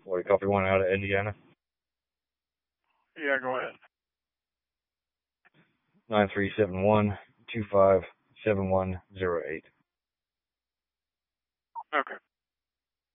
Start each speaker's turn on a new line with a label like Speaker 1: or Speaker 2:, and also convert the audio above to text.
Speaker 1: Florida Coffee One out of Indiana.
Speaker 2: Yeah, go ahead.
Speaker 1: 9371-257108.
Speaker 2: Okay.